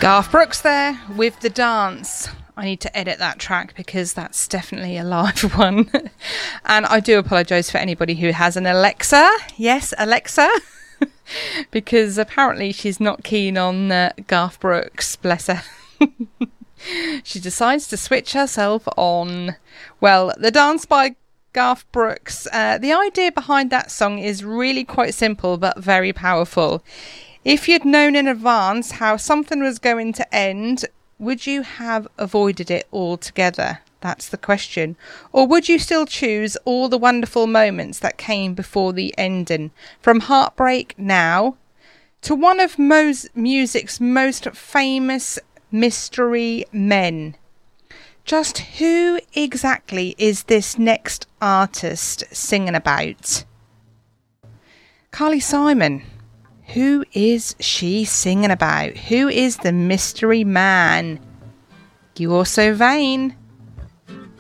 Garth Brooks there with The Dance. I need to edit that track because that's definitely a live one. And I do apologise for anybody who has an Alexa. Yes, Alexa. Because apparently she's not keen on Garth Brooks, bless her. She decides to switch herself on. Well, The Dance by Garth Brooks. The idea behind that song is really quite simple but very powerful. If you'd known in advance how something was going to end, would you have avoided it altogether? That's the question. Or would you still choose all the wonderful moments that came before the ending? From Heartbreak Now to one of music's most famous mystery men. Just who exactly is this next artist singing about? Carly Simon. Who is she singing about? Who is the mystery man? You also vain.